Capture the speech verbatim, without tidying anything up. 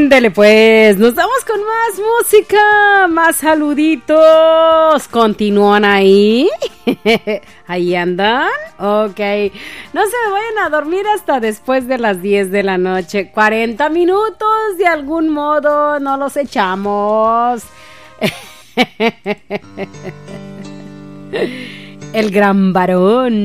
Ándele pues, nos vamos con más música, más saluditos. ¿Continúan ahí? ¿Ahí andan? Ok. No se vayan a dormir hasta después de las diez de la noche. cuarenta minutos de algún modo no los echamos. El gran varón.